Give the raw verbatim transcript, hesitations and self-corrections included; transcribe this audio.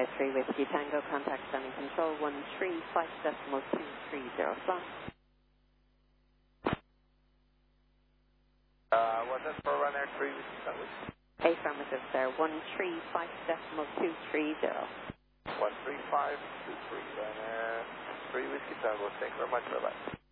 Ryanair three Whiskey Tango, contact standing control one three five decimal two three zero slot. Uh, what's that for Ryanair three Whiskey Tango? Affirmative, sir, one three five decimal two three zero. one three five two three Ryanair three Whiskey Tango, thank you very much, bye bye.